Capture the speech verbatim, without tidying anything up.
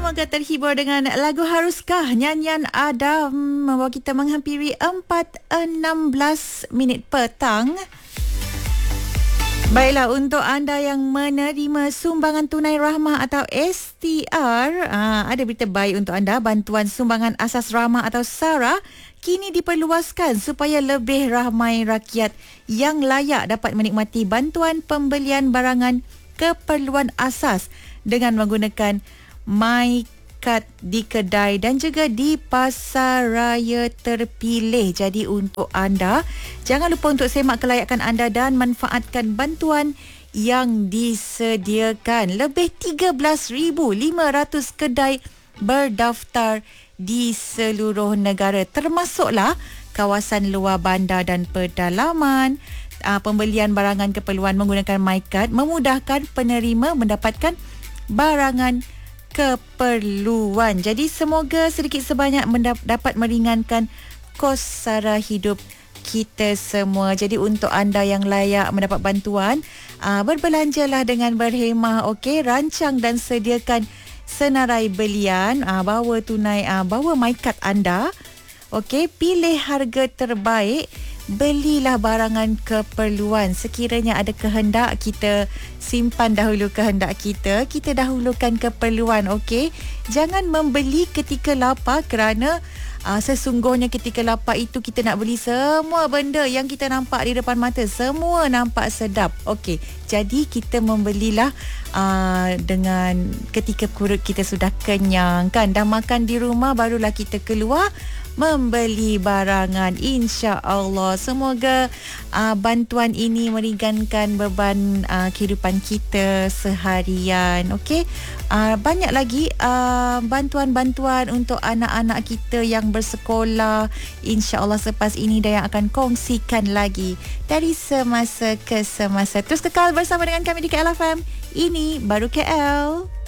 Semoga terhibur dengan lagu Haruskah, nyanyian Adam, membawa kita menghampiri empat enam belas minit petang. Baiklah, untuk anda yang menerima sumbangan tunai rahmah atau S T R, aa, ada berita baik untuk anda. Bantuan sumbangan asas rahmah atau SARA kini diperluaskan supaya lebih ramai rakyat yang layak dapat menikmati bantuan pembelian barangan keperluan asas dengan menggunakan MyKad di kedai dan juga di pasar raya terpilih. Jadi untuk anda, jangan lupa untuk semak kelayakan anda dan manfaatkan bantuan yang disediakan. Lebih tiga belas ribu lima ratus kedai berdaftar di seluruh negara, termasuklah kawasan luar bandar dan pedalaman. Uh, pembelian barangan keperluan menggunakan MyKad memudahkan penerima mendapatkan barangan keperluan. Jadi semoga sedikit sebanyak mendap- dapat meringankan kos sara hidup kita semua. Jadi untuk anda yang layak mendapat bantuan, uh, berbelanjalah dengan berhemah, okey. Rancang dan sediakan senarai belian, uh, bawa tunai, uh, bawa MyKad anda, okey. Pilih harga terbaik, belilah barangan keperluan. Sekiranya ada kehendak, kita simpan dahulu kehendak kita. Kita dahulukan keperluan, okey? Jangan membeli ketika lapar, kerana uh, sesungguhnya ketika lapar itu kita nak beli semua benda yang kita nampak di depan mata. Semua nampak sedap, okey. Jadi kita membelilah uh, dengan ketika perut kita sudah kenyang, kan? Dah makan di rumah, barulah kita keluar membeli barangan. InsyaAllah semoga uh, bantuan ini meringankan beban uh, kehidupan kita seharian. Okey, uh, banyak lagi uh, bantuan-bantuan untuk anak-anak kita yang bersekolah. InsyaAllah selepas ini Dayang akan kongsikan lagi dari semasa ke semasa. Terus kekal bersama dengan kami di K L F M. Ini baru K L.